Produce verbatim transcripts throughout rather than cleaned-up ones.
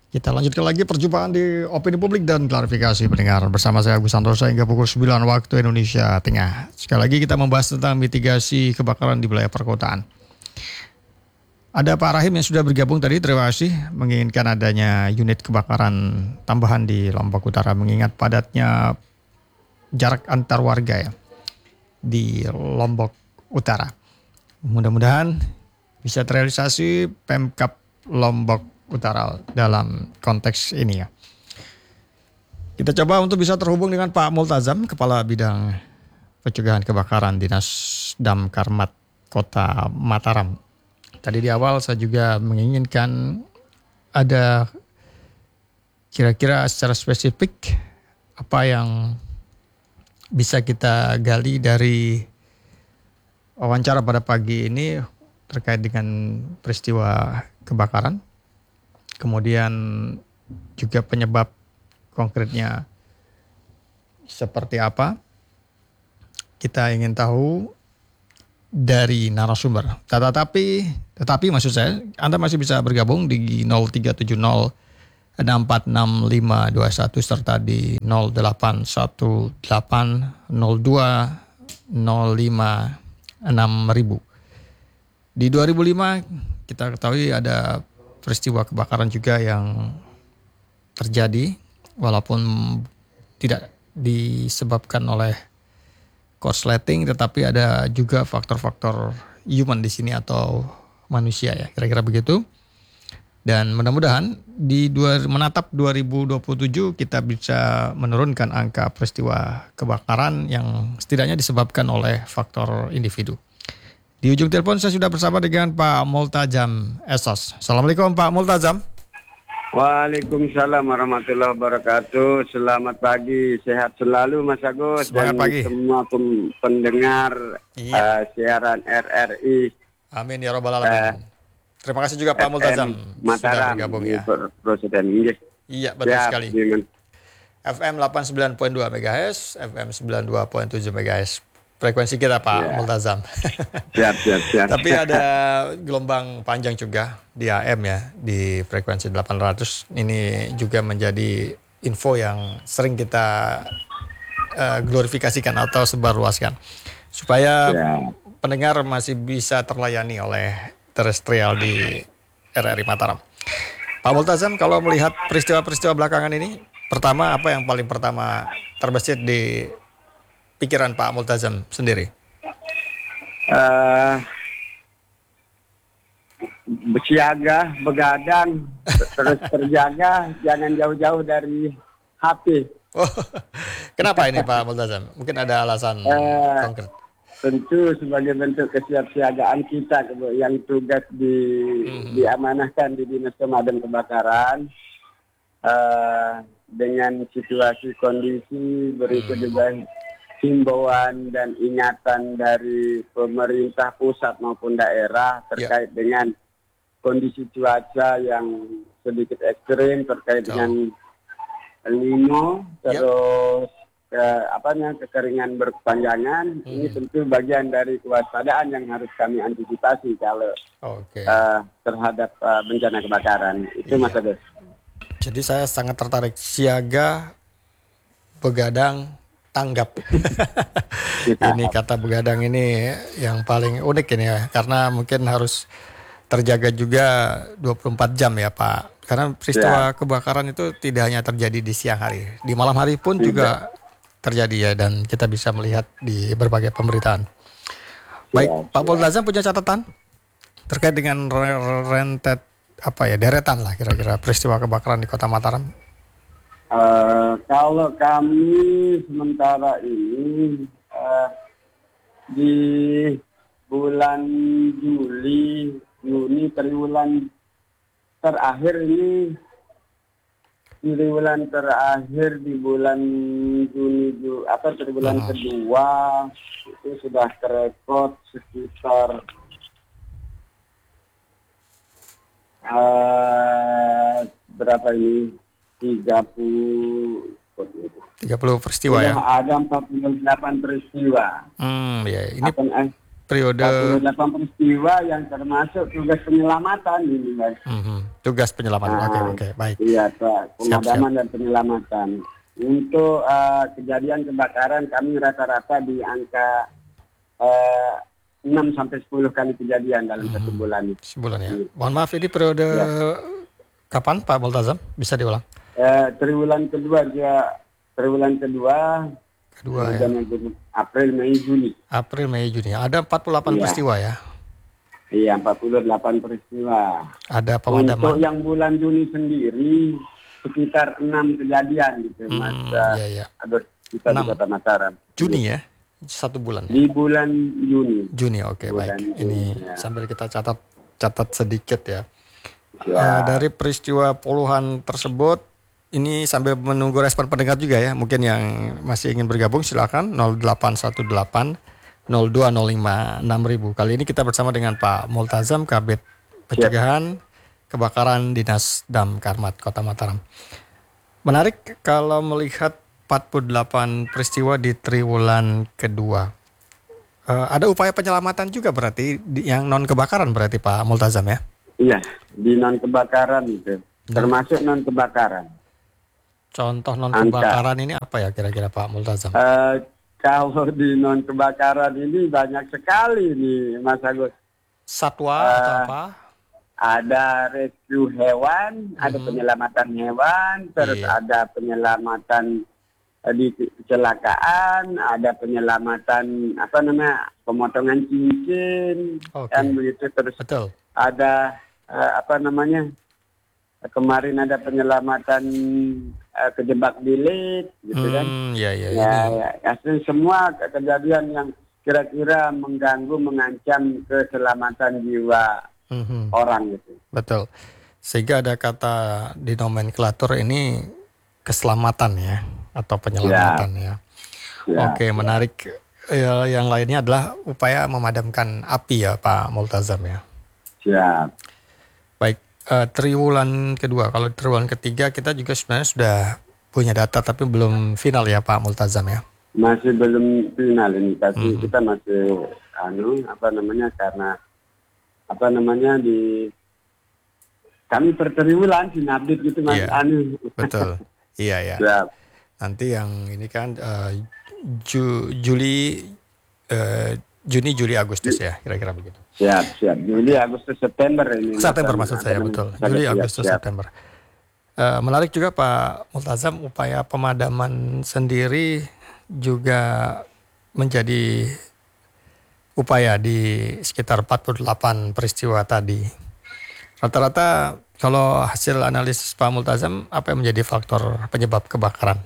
Kita lanjutkan lagi perjumpaan di Opini Publik dan Klarifikasi Pendengar. Bersama saya Agus Santosa hingga pukul sembilan waktu Indonesia Tengah. Sekali lagi kita membahas tentang mitigasi kebakaran di wilayah perkotaan. Ada Pak Rahim yang sudah bergabung tadi, terima kasih. Menginginkan adanya unit kebakaran tambahan di Lombok Utara. Mengingat padatnya jarak antar warga ya di Lombok Utara. Mudah-mudahan bisa terrealisasi Pemkab Lombok Utara dalam konteks ini ya. Kita coba untuk bisa terhubung dengan Pak Multazam, Kepala Bidang Pencegahan Kebakaran Dinas Damkarmat Kota Mataram. Tadi di awal saya juga menginginkan ada kira-kira secara spesifik apa yang bisa kita gali dari wawancara pada pagi ini terkait dengan peristiwa kebakaran. Kemudian juga penyebab konkretnya seperti apa. Kita ingin tahu dari narasumber. Tetapi, tetapi maksud saya, Anda masih bisa bergabung di nol tiga tujuh nol enam empat enam lima dua satu serta di nol delapan satu delapan nol dua nol lima enam ribu. Di dua ribu lima kita ketahui ada peristiwa kebakaran juga yang terjadi walaupun tidak disebabkan oleh korsleting, tetapi ada juga faktor-faktor human di sini atau manusia ya, kira-kira begitu. Dan mudah-mudahan di dua, menatap dua ribu dua puluh tujuh kita bisa menurunkan angka peristiwa kebakaran yang setidaknya disebabkan oleh faktor individu. Di ujung telepon saya sudah bersama dengan Pak Multazam Esos. Assalamualaikum Pak Multazam. Waalaikumsalam warahmatullahi wabarakatuh. Selamat pagi, sehat selalu Mas Agus. Selamat dan pagi. Semua pendengar iya. uh, siaran R R I. Amin ya robbal alamin. Uh, Terima kasih juga Pak Multazam Mataram, sudah bergabung ya. Presiden. Iya betul ya, sekali. Dengan. F M delapan puluh sembilan koma dua MHz, F M sembilan puluh dua koma tujuh MHz. Frekuensi kita Pak ya. Multazam. Siap, siap, siap. Tapi ada gelombang panjang juga di A M ya, di frekuensi delapan ratus. Ini juga menjadi info yang sering kita uh, glorifikasikan atau sebarluaskan. Supaya ya. pendengar masih bisa terlayani oleh terestrial di R R I Mataram. Pak Multazam, kalau melihat peristiwa-peristiwa belakangan ini, pertama apa yang paling pertama terbesit di pikiran Pak Multazam sendiri? Uh, bersiaga, begadang, terus terjaga, jangan jauh-jauh dari H P. Oh, kenapa ini Pak Multazam? Mungkin ada alasan uh, konkret. Tentu sebagai bentuk kesiapsiagaan kita yang tugas di, hmm. diamanahkan di Dinas Pemadam Kebakaran. Uh, dengan situasi kondisi berikut hmm. juga himbauan dan ingatan dari pemerintah pusat maupun daerah terkait ya. dengan kondisi cuaca yang sedikit ekstrim terkait oh. dengan El Nino, terus ya. ke, apanya kekeringan berkepanjangan. Hmm. Ini tentu bagian dari kewaspadaan yang harus kami antisipasi kalau okay. uh, terhadap uh, bencana kebakaran. Itu ya. Mas Agus. Jadi saya sangat tertarik siaga, begadang, tanggap. Ini kata begadang ini yang paling unik ini ya, karena mungkin harus terjaga juga dua puluh empat jam ya Pak. Karena peristiwa ya. kebakaran itu tidak hanya terjadi di siang hari, di malam hari pun tidak. juga terjadi ya, dan kita bisa melihat di berbagai pemberitaan. Baik, ya, Pak Multazam punya catatan terkait dengan rentet apa ya deretan lah kira-kira peristiwa kebakaran di Kota Mataram? Uh, kalau kami sementara ini uh, di bulan Juli, Juni, triwulan terakhir ini, di bulan terakhir di bulan Juni, Juli, atau triwulan uh-huh. kedua itu sudah terekod sekitar uh, berapa ini? tiga puluh peristiwa ya? Ada empat puluh delapan peristiwa. Hmm, ya. Ini Apa, periode empat puluh delapan peristiwa yang termasuk tugas penyelamatan ini, Mas. Mhm. Tugas penyelamatan. Oke, Nah, oke, baik. iya, Pak. Siap, siap. Pemadaman dan penyelamatan. Untuk eh, kejadian kebakaran kami rata-rata di angka eh, enam sampai sepuluh kali kejadian dalam satu bulan. Sebulan ya. Iya. Mohon maaf, ini periode Ya. kapan Pak Multazam? Bisa diulang? Eh, triwulan kedua dia triwulan kedua Kedua ya. kemudian April, Mei, Juni. April, Mei, Juni. Ada empat puluh delapan Iya. peristiwa ya. Iya, empat puluh delapan peristiwa. Ada Untuk pemadaman. yang bulan Juni sendiri sekitar enam kejadian gitu, Mas. Hmm, Eh, iya, iya. Ada kita di Enam. Kota Mataram. Juni ya. Satu bulan ya. Di bulan Juni. Juni, oke, Bulan baik. Juni, Ini ya. sambil kita catat catat sedikit ya. Ya. Eh, dari peristiwa puluhan tersebut, ini sambil menunggu respon pendengar juga ya. Mungkin yang masih ingin bergabung silakan nol delapan satu delapan nol dua nol lima enam ribu. Kali ini kita bersama dengan Pak Multazam, Kabid Pencegahan Kebakaran Dinas Damkarmat Kota Mataram. Menarik kalau melihat empat puluh delapan peristiwa di triwulan kedua. Eh, ada upaya penyelamatan juga berarti di- yang non kebakaran berarti Pak Multazam ya? Iya, di non kebakaran itu. Termasuk non kebakaran. Contoh non Angka. kebakaran ini apa ya kira-kira Pak Multazam? Eh, kalau di non kebakaran ini banyak sekali nih, Mas Agus. Satwa atau eh, apa? Ada rescue hewan, ada Mhm. penyelamatan hewan, terus Iya. ada penyelamatan eh, di kecelakaan, ada penyelamatan apa namanya pemotongan cincin, Oke. kan begitu. Terus Betul. ada eh, apa namanya kemarin ada penyelamatan eh, kejebak bilik, gitu kan? Hmm, ya ya Ya, ini. ya, asli semua ke- kejadian yang kira-kira mengganggu, mengancam keselamatan jiwa Mhm, orang gitu. betul. Sehingga ada kata di nomenklatur ini keselamatan ya atau penyelamatan ya. Ya, Oke, menarik. Ya, yang lainnya adalah upaya memadamkan api ya Pak Multazam ya. siap. Baik, eh, triwulan kedua. Kalau triwulan ketiga kita juga sebenarnya sudah punya data tapi belum final ya Pak Multazam ya. Masih belum final ini, tapi Mhm. kita masih anu apa namanya karena apa namanya di kami per triwulan sinabit gitu Mas Iya. anu. Betul. Iya ya. Siap. Nanti yang ini kan eh, Ju- Juli, eh, Juni, Juli, Agustus ya, kira-kira begitu. Siap, siap. Juli, Agustus, September ini. September Mas, maksud apa saya namanya? betul. Siap, Juli, siap, Agustus, siap. September. Eh, menarik juga Pak Multazam, upaya pemadaman sendiri juga menjadi upaya di sekitar empat puluh delapan peristiwa tadi. Rata-rata kalau hasil analisis Pak Multazam, apa yang menjadi faktor penyebab kebakaran?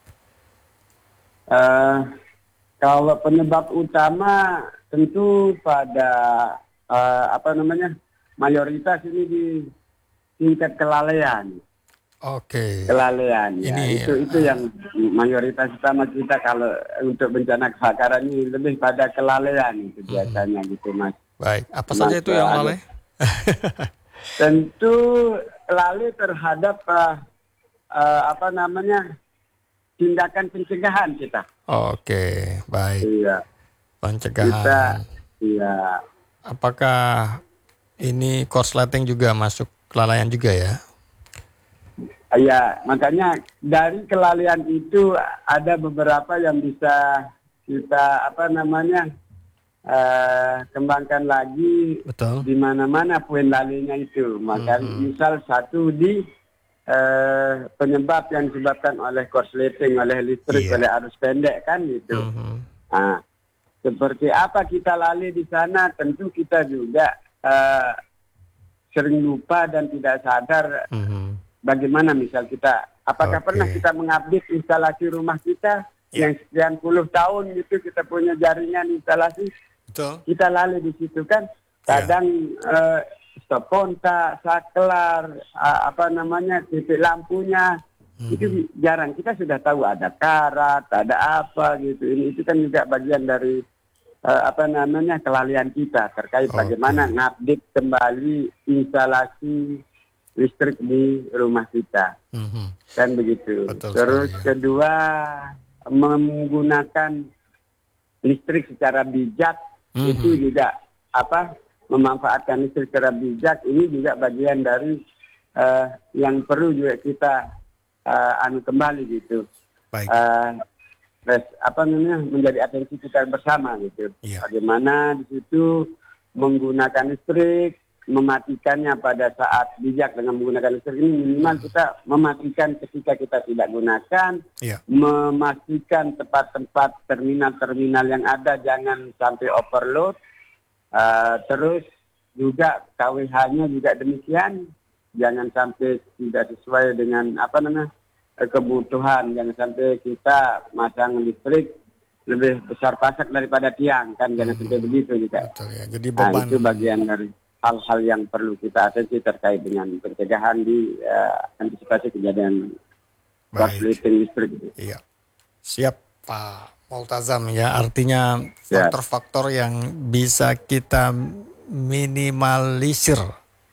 Eh, kalau penyebab utama tentu pada eh, apa namanya mayoritas ini di tingkat kelalaian, Oke. kelalaian ya. Ini, itu itu yang mayoritas utama kita kalau untuk bencana kebakaran ini lebih pada kelalaian itu biasanya gitu Mas. Baik, apa Mas, saja itu yang ada- lalai? Tentu lalai terhadap eh, eh, apa namanya tindakan pencegahan kita. Oke, baik. Iya, kita Pencegahan. iya. Apakah ini korsleting juga masuk kelalaian juga ya? Ya, makanya dari kelalaian itu ada beberapa yang bisa kita apa namanya eh, kembangkan lagi Betul. di mana-mana poin lalainya itu. Maka Mhm. misal satu di eh, penyebab yang disebabkan oleh korsleting, oleh listrik, Iya. oleh arus pendek kan gitu. Mhm. Nah, seperti apa kita lalai di sana? Tentu kita juga eh, sering lupa dan tidak sadar. Mhm. Bagaimana misal kita, apakah Oke. pernah kita mengupdate instalasi rumah kita Ya. yang sekian puluh tahun gitu kita punya jaringan instalasi, Betul. kita lalai di situ kan. Kadang eh, stop kontak, saklar, ah, apa namanya titik lampunya, Mhm. itu jarang. Kita sudah tahu ada karat, ada apa gitu. Ini itu kan juga bagian dari eh, apa namanya kelalaian kita terkait Oke. bagaimana ngupdate kembali instalasi listrik di rumah kita, Mhm. kan begitu. Betul Terus sekali, ya. kedua, menggunakan listrik secara bijak Mhm. itu juga apa memanfaatkan listrik secara bijak. Ini juga bagian dari uh, yang perlu juga kita uh, anu kembali gitu. Baik. Uh, res, apa namanya menjadi atensi kita bersama gitu. Iya. Bagaimana di situ menggunakan listrik, mematikannya pada saat bijak dengan menggunakan listrik ini minimal kita mematikan ketika kita tidak gunakan, Iya. memastikan tempat-tempat terminal-terminal yang ada jangan sampai overload, uh, terus juga K W H-nya juga demikian, jangan sampai tidak sesuai dengan apa namanya kebutuhan, jangan sampai kita masang listrik lebih besar pasak daripada tiang kan, jangan Hmm. sampai begitu juga. Betul ya. Jadi Nah, beban. itu bagian dari hal-hal yang perlu kita atensi terkait dengan pencegahan di uh, antisipasi kejadian Baik. korsleting listrik. Iya. Siap Pak Multazam ya. Artinya Ya. faktor-faktor yang bisa kita minimalisir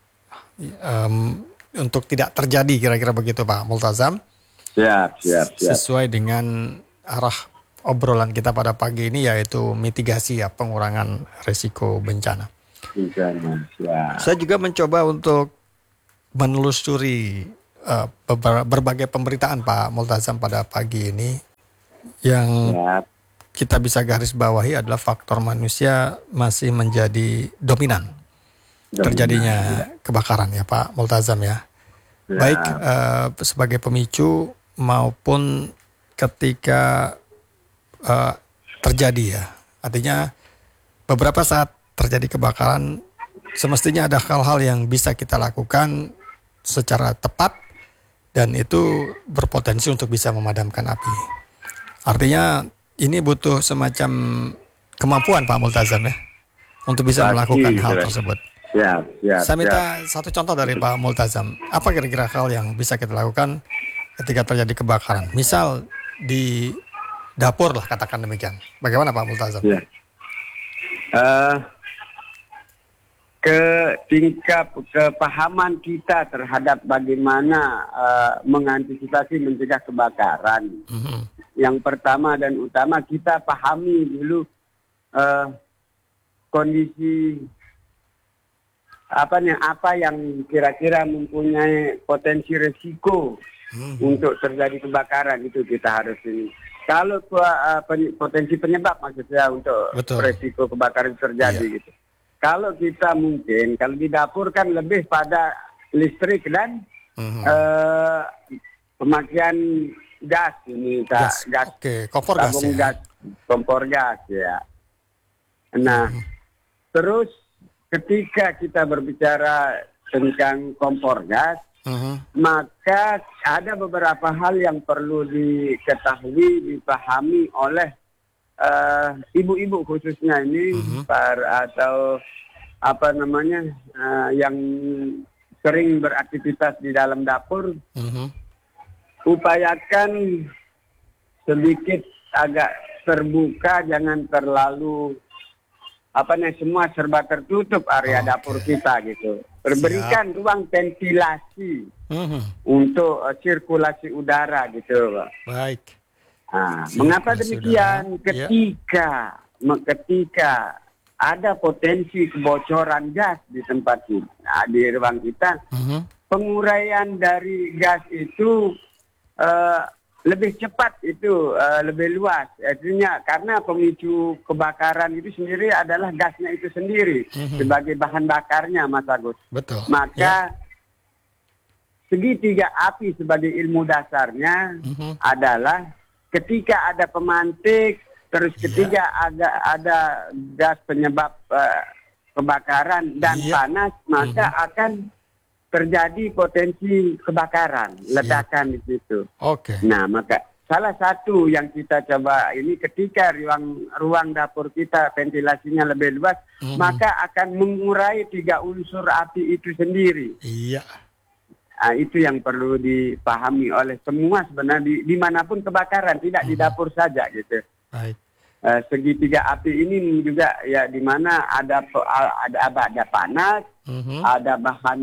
em, untuk tidak terjadi, kira-kira begitu Pak Multazam. Siap, siap, siap. Sesuai dengan arah obrolan kita pada pagi ini, yaitu mitigasi ya, pengurangan risiko bencana. Bencana, siap. Saya juga mencoba untuk menelusuri uh, beber- berbagai pemberitaan Pak Multazam pada pagi ini. Yang Siap. kita bisa garis bawahi adalah faktor manusia masih menjadi dominan terjadinya kebakaran ya Pak Multazam ya. Siap. Baik uh, sebagai pemicu maupun ketika uh, terjadi ya. Artinya beberapa saat terjadi kebakaran semestinya ada hal-hal yang bisa kita lakukan secara tepat dan itu berpotensi untuk bisa memadamkan api. Artinya ini butuh semacam kemampuan Pak Multazam ya untuk bisa Pasti, melakukan hal jelas. tersebut. Siap, siap, Saya minta siap. satu contoh dari Pak Multazam. Apa kira-kira hal yang bisa kita lakukan ketika terjadi kebakaran? Misal di dapur lah, katakan demikian. Bagaimana Pak Multazam? Ya. Uh, ke tingkat kepahaman kita terhadap bagaimana uh, mengantisipasi mencegah kebakaran. Mhm. Yang pertama dan utama kita pahami dulu uh, kondisi apa nih apa yang kira-kira mempunyai potensi resiko Mhm. untuk terjadi kebakaran, itu kita harus ini. Kalau uh, pen- potensi penyebab maksud saya untuk Betul. resiko kebakaran terjadi Iya. gitu. Kalau kita mungkin kalau di dapur kan lebih pada listrik dan Mhm. eh, pemakaian gas ini Kak. Gas. gas Oke, kompor gas tabung ya. gas, kompor gas ya. Nah, terus ketika kita berbicara tentang kompor gas, Mhm. maka ada beberapa hal yang perlu diketahui, dipahami oleh eh, ibu-ibu khususnya ini, Mhm. para atau apa namanya eh, yang sering beraktivitas di dalam dapur, Mhm. upayakan sedikit agak terbuka, jangan terlalu apa nih semua serba tertutup area Oke. dapur kita gitu. Berikan ruang ventilasi Mhm. untuk uh, sirkulasi udara gitu, Pak. Baik. Nah, Sirkulasi mengapa udara. demikian? Iya. Ketika me- ketika ada potensi kebocoran gas di tempat kita, nah, di ruang kita, Mhm. penguraian dari gas itu eh, lebih cepat, itu eh, lebih luas. Artinya karena pemicu kebakaran itu sendiri adalah gasnya itu sendiri Mhm. sebagai bahan bakarnya, Mas Agus. Betul. Ya. Maka segitiga api sebagai ilmu dasarnya Mhm. adalah ketika ada pemantik, terus Iya. ketika ada ada gas penyebab eh, kebakaran dan Iya. panas, maka akan terjadi potensi kebakaran, ledakan di situ. Oke. Nah, maka salah satu yang kita coba ini ketika ruang ruang dapur kita ventilasinya lebih luas, Mhm. maka akan mengurai tiga unsur api itu sendiri. Iya. Nah, itu yang perlu dipahami oleh semua sebenarnya di dimanapun kebakaran, tidak di Mhm. dapur saja gitu. Baik. Eh, segitiga api ini juga ya di mana ada pe- ada ada panas, Mhm. ada bahan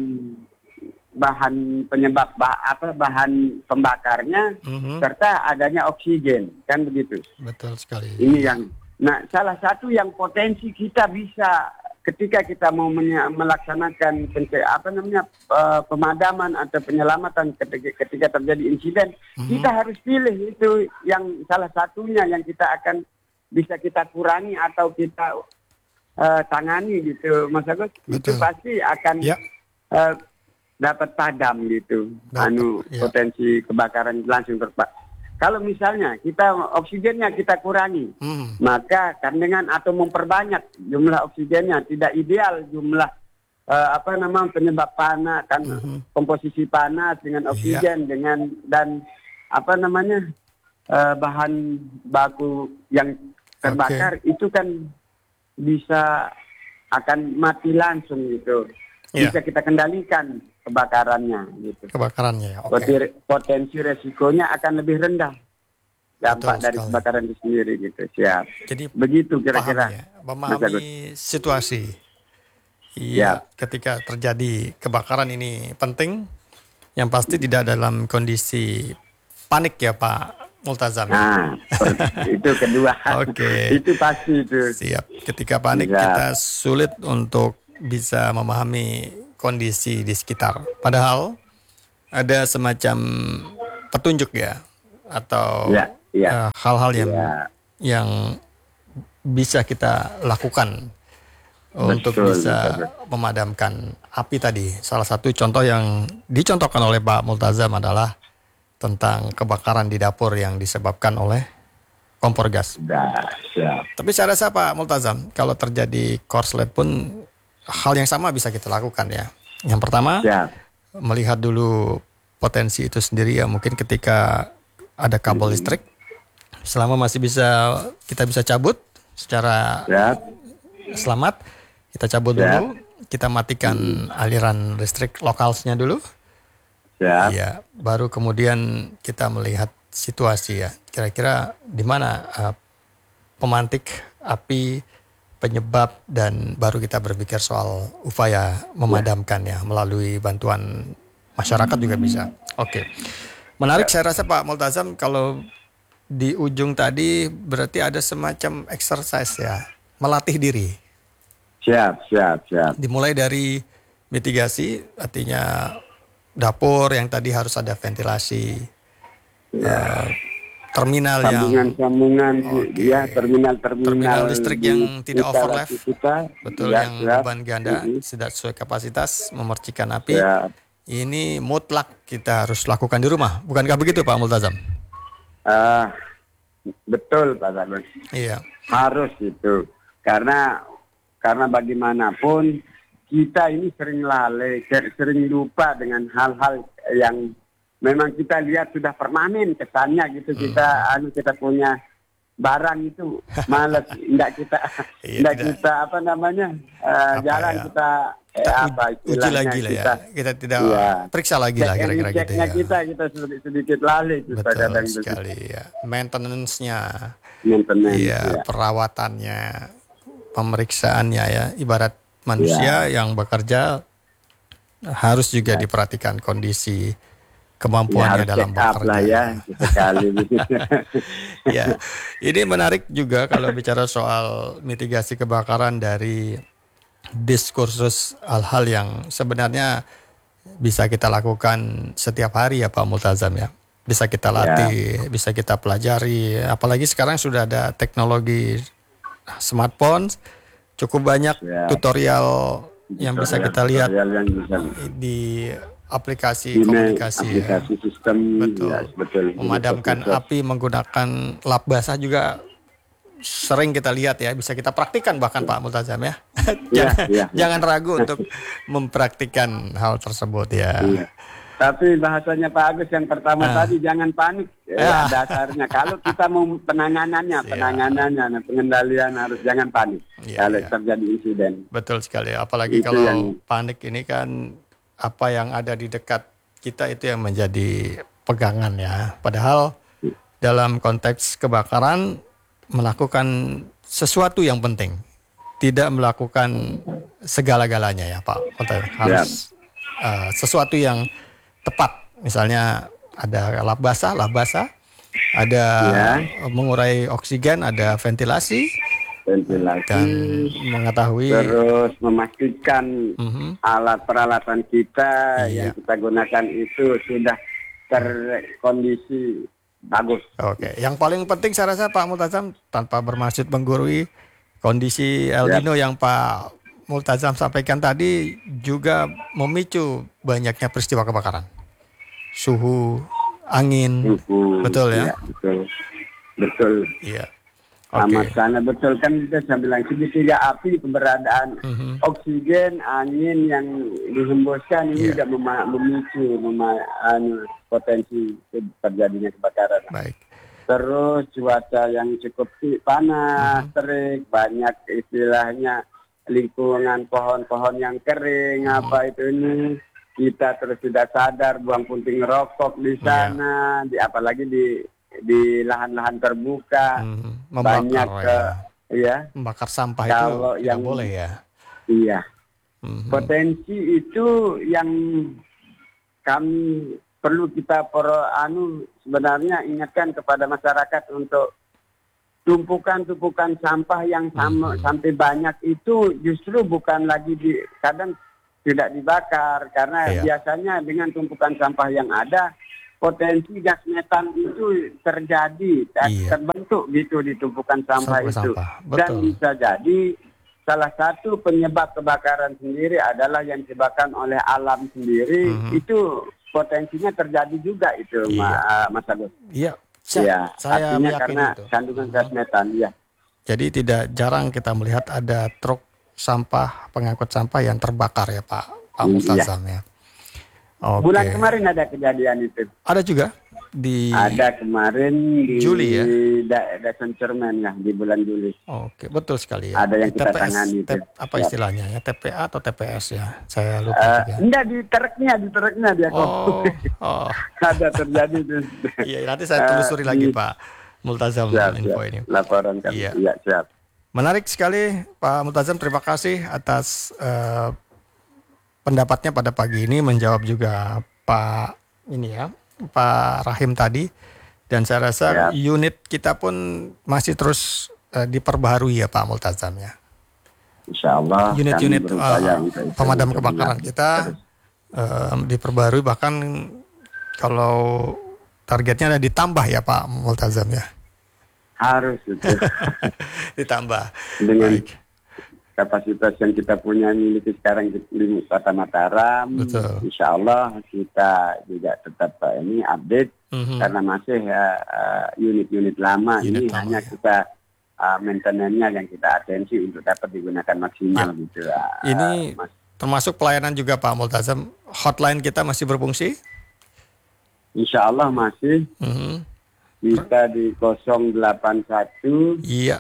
bahan penyebab bah, apa bahan pembakarnya, Mhm. serta adanya oksigen, kan begitu. Betul sekali. Ini yang Nah, salah satu yang potensi kita bisa ketika kita mau menye- melaksanakan pense- apa namanya uh, pemadaman atau penyelamatan ketika, ketika terjadi insiden, mm-hmm. kita harus pilih itu yang salah satunya yang kita akan bisa kita kurangi atau kita uh, tangani gitu, Mas Agus. Itu pasti akan ya. uh, dapat padam gitu, dapat, anu ya. Potensi kebakaran langsung terpak. Kalau misalnya kita oksigennya kita kurangi, hmm. maka kandungan atau memperbanyak jumlah oksigennya, tidak ideal jumlah uh, apa namanya penyebab panas kan, hmm. komposisi panas dengan oksigen yeah. dengan dan apa namanya uh, bahan baku yang terbakar okay. itu kan bisa akan mati langsung gitu, yeah. bisa kita kendalikan kebakarannya gitu. Kebakarannya, oke. Okay. Potensi resikonya akan lebih rendah. Dampak dari kebakaran itu sendiri gitu. Siap. Jadi begitu kira-kira. Ya, memahami situasi. Iya, ketika terjadi kebakaran ini penting. Yang pasti tidak dalam kondisi panik ya Pak Multazam. Nah, itu kedua. Oke. Okay. Itu pasti itu. Siap. Ketika panik Siap. Kita sulit untuk bisa memahami kondisi di sekitar. Padahal ada semacam petunjuk ya atau ya, ya. Uh, hal-hal yang ya. yang bisa kita lakukan betul, untuk bisa betul. memadamkan api tadi. Salah satu contoh yang dicontohkan oleh Pak Multazam adalah tentang kebakaran di dapur yang disebabkan oleh kompor gas. Sudah, siap. Tapi saya rasa Pak Multazam, kalau terjadi korslet pun hal yang sama bisa kita lakukan ya. Yang pertama, ya. melihat dulu potensi itu sendiri ya. Mungkin ketika ada kabel hmm. listrik, selama masih bisa kita bisa cabut secara ya. selamat, kita cabut ya. dulu. Kita matikan hmm. aliran listrik lokalnya dulu. Ya. Ya, baru kemudian kita melihat situasi ya. Kira-kira di mana uh, pemantik api, penyebab, dan baru kita berpikir soal upaya memadamkan ya melalui bantuan masyarakat juga bisa. Oke, menarik ya. Saya rasa Pak Multazam kalau di ujung tadi berarti ada semacam exercise ya, melatih diri. Siap, siap, siap. Dimulai dari mitigasi, artinya dapur yang tadi harus ada ventilasi, ya. uh, terminal sambungan-sambungan okay. ya terminal-terminal terminal listrik yang tidak overlap kita, betul ya, yang ya. beban ganda mm-hmm. tidak sesuai kapasitas memercikan api ya. Ini mutlak kita harus lakukan di rumah, bukankah begitu Pak Multazam? Uh, betul Pak Zagun. Iya. Harus itu karena karena bagaimanapun kita ini sering lalai, sering lupa dengan hal-hal yang memang kita lihat sudah permanen kesannya gitu. hmm. Kita anu kita punya barang itu malas enggak kita enggak iya, kita apa namanya uh, apa jalan ya? kita eh, kita apa uji lagi lah ya. Kita tidak ya. periksa lagi lah kira-kira gitu ya. Kita kita sedikit, sedikit lalai kita kadang sekali gitu. Ya. Maintenance-nya. Maintenance. Iya, ya. Perawatannya, pemeriksaannya ya. Ibarat manusia ya. yang bekerja harus juga ya. diperhatikan kondisi kemampuannya ya, dalam bekerja. Ya, sekali. Ya, ini menarik juga kalau bicara soal mitigasi kebakaran dari diskursus hal-hal yang sebenarnya bisa kita lakukan setiap hari ya Pak Multazam ya. Bisa kita latih, ya. bisa kita pelajari. Apalagi sekarang sudah ada teknologi smartphone, cukup banyak ya. tutorial yang tutorial, bisa kita lihat bisa. di aplikasi Dine, komunikasi aplikasi ya. sistem betul. Ya, betul Memadamkan betul, betul. api menggunakan lap basah juga sering kita lihat ya, bisa kita praktikkan bahkan Pak Multazam ya. jangan, ya, ya. jangan ragu untuk mempraktikkan hal tersebut ya. ya. Tapi bahasanya Pak Agus yang pertama ah. tadi jangan panik ya, dasarnya. Kalau kita mau penanganannya, ya. penanganannya, pengendalian harus jangan panik ya, kalau ya. terjadi insiden. Betul sekali. Apalagi itu kalau yang... panik ini kan apa yang ada di dekat kita itu yang menjadi pegangan ya. Padahal dalam konteks kebakaran melakukan sesuatu yang penting, tidak melakukan segala-galanya ya Pak. Harus ya. uh, sesuatu yang tepat. Misalnya ada lap basah, lap basah. ada Ya. mengurai oksigen, ada ventilasi, ventilasi, dan mengetahui. terus memastikan Mhm. alat peralatan kita Iya. yang kita gunakan itu sudah terkondisi bagus. Oke, yang paling penting saya rasa Pak Multazam, tanpa bermaksud menggurui, kondisi El Ya. Nino yang Pak Multazam sampaikan tadi juga memicu banyaknya peristiwa kebakaran. Suhu, angin, Suhu, betul ya? ya, betul, betul. Iya. Amat Oke. sana betul kan kita saya bilang segitiga api keberadaan Mhm. oksigen, angin yang dihembuskan ini Iya. juga mema- memicu mema- anu, potensi terjadinya kebakaran. Baik. Terus cuaca yang cukup ti- panas, Mhm. terik, banyak istilahnya lingkungan pohon-pohon yang kering, Mhm. apa itu ini kita terus sudah sadar buang punting rokok di Iya. sana, di apalagi di di lahan-lahan terbuka, Mhm. banyak Membakar ke ya. ya, Membakar sampah itu kalau tidak yang boleh ya. iya. Mhm. Potensi itu yang kami perlu kita per, anu sebenarnya ingatkan kepada masyarakat untuk tumpukan-tumpukan sampah yang sama, Mhm. sampai banyak itu justru bukan lagi di kadang tidak dibakar karena Iya. biasanya dengan tumpukan sampah yang ada potensi gas metan itu terjadi dan Iya. terbentuk gitu di tumpukan sampah Sampah, itu sampah. dan Betul. bisa jadi salah satu penyebab kebakaran sendiri adalah yang disebabkan oleh alam sendiri. Mhm. Itu potensinya terjadi juga itu, Iya. Ma- Mas Agus. Iya. Saya, Ya, saya artinya meyakini karena itu. kandungan Mhm. gas metan, ya. Jadi tidak jarang kita melihat ada truk sampah, pengangkut sampah yang terbakar ya Pak, Pak Iya. Multazam ya. Oke. Bulan kemarin ada kejadian itu. Ada juga di. Ada kemarin di Juli ya? da- Dasan Cermen ya, di bulan Juli. Oke, betul sekali ya. Ada yang Di kita T P S, tangani itu. T- apa Ya. istilahnya ya? T P A atau T P S ya? Saya lupa Eh, juga. enggak di truknya, di truknya dia kok. Oh, oh. Ada terjadi itu. Iya, nanti saya telusuri Eh, lagi di- Pak Multazam Siap, info siap. ini. Laporan kami. Iya. Iya, siap. Menarik sekali Pak Multazam, terima kasih atas eh, pendapatnya pada pagi ini, menjawab juga Pak ini ya, Pak Rahim tadi, dan saya rasa Ya. unit kita pun masih terus eh, diperbaharui ya Pak Multazam ya. Insya Allah Unit-unit kami berupaya eh, untuk itu. pemadam Untuk kebakaran benar. kita eh, diperbaharui, bahkan kalau targetnya ada ditambah ya Pak Multazam ya. Harus itu. Ditambah. Dengan Baik. kapasitas yang kita punya miliki sekarang di Kota Mataram, Betul. insya Allah kita juga tetap uh, ini update Mhm. karena masih uh, uh, unit-unit lama Unit ini lama, hanya ya. kita uh, maintenance-nya yang kita atensi untuk dapat digunakan maksimal gitu. Uh, Ini Mas. termasuk pelayanan juga Pak Multazam. Hotline kita masih berfungsi? Insya Allah masih Mhm. kita di nol delapan satu Iya,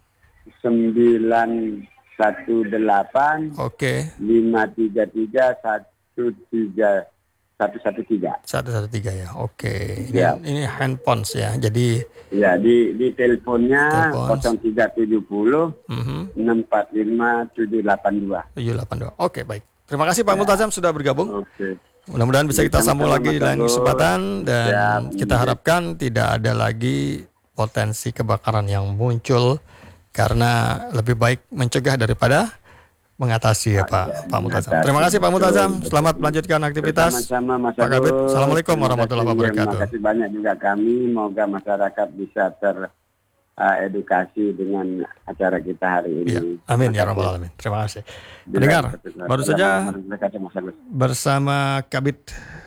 sembilan satu delapan oke. lima tiga tiga satu tiga satu satu tiga. satu satu tiga ya, oke. Ini, Ya. ini handphones ya, jadi Ya, di di teleponnya Telepon. nol tiga tujuh nol mhm, enam empat lima tujuh delapan dua. tujuh delapan dua. Oke, baik. Terima kasih Pak Multazam sudah bergabung. Oke. Mudah-mudahan bisa kita sambung Sama-sama, lagi di Mas lain Agus. kesempatan, dan Siap. kita harapkan tidak ada lagi potensi kebakaran yang muncul, karena lebih baik mencegah daripada mengatasi ya Pak Pak Multazam. Terima kasih Pak Multazam. Selamat melanjutkan aktivitas. Sama-sama Mas Pak Kabit. Agus. Assalamualaikum Terima warahmatullahi kasih. wabarakatuh. Terima kasih banyak juga kami. Semoga masyarakat bisa teredukasi dengan acara kita hari ini. Ya, amin ya Terima rabbal kasih. alamin. Terima kasih. Pendengar, baru saja Mas Agus. bersama Kabit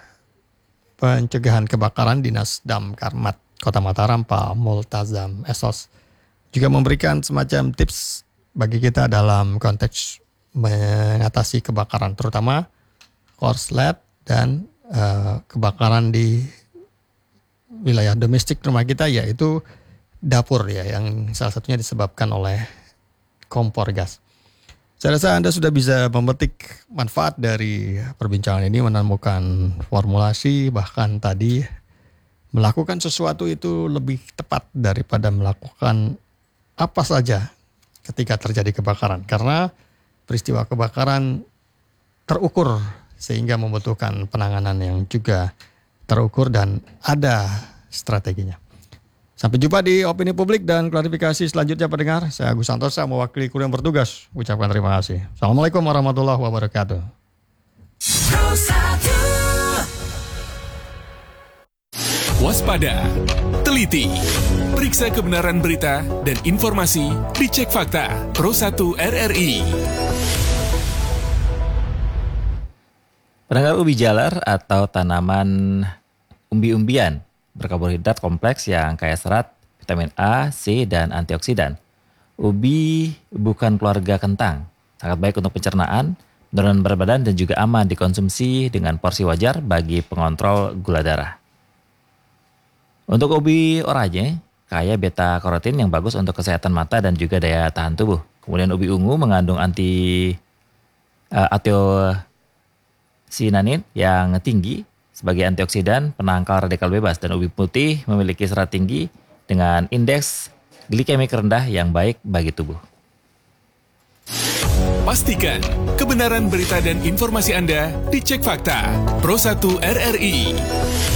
Pencegahan Kebakaran Dinas Damkarmat Kota Mataram, Pak Multazam Esos, juga memberikan semacam tips bagi kita dalam konteks mengatasi kebakaran, terutama korslet dan eh, kebakaran di wilayah domestik rumah kita, yaitu dapur ya, yang salah satunya disebabkan oleh kompor gas. Saya rasa Anda sudah bisa memetik manfaat dari perbincangan ini, menemukan formulasi, bahkan tadi melakukan sesuatu itu lebih tepat daripada melakukan apa saja ketika terjadi kebakaran. Karena peristiwa kebakaran terukur sehingga membutuhkan penanganan yang juga terukur dan ada strateginya. Sampai jumpa di Opini Publik dan klarifikasi selanjutnya pendengar. Saya Agus Santosa mewakili kru yang bertugas. Ucapkan terima kasih. Assalamualaikum warahmatullahi wabarakatuh. Waspada, teliti, periksa kebenaran berita dan informasi, dicek fakta. Pro satu R R I. Pendengar, ubi jalar atau tanaman umbi-umbian berkarbohidrat kompleks yang kaya serat, vitamin A, C, dan antioksidan. Ubi bukan keluarga kentang, sangat baik untuk pencernaan, penurunan berat badan, dan juga aman dikonsumsi dengan porsi wajar bagi pengontrol gula darah. Untuk ubi oranye, kaya beta karotin yang bagus untuk kesehatan mata dan juga daya tahan tubuh. Kemudian ubi ungu mengandung anti uh, antiosinanin yang tinggi sebagai antioksidan, penangkal radikal bebas, dan ubi putih memiliki serat tinggi dengan indeks glikemik rendah yang baik bagi tubuh. Pastikan kebenaran berita dan informasi Anda dicek fakta. Pro satu R R I.